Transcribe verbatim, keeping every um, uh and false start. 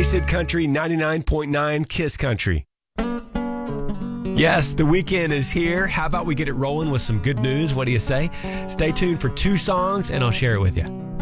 Acid Country ninety-nine point nine Kiss Country. Yes, the weekend is here. How about we get it rolling with some good news? What do you say? Stay tuned for two songs and I'll share it with you.